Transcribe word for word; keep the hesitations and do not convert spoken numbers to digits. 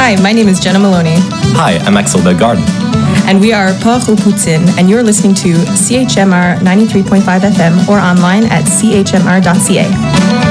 Hi, my name is Jenna Maloney. Hi, I'm Axel Bellegarde. And we are Porc au Poutine, and you're listening to C H M R ninety-three point five F M or online at c h m r dot c a.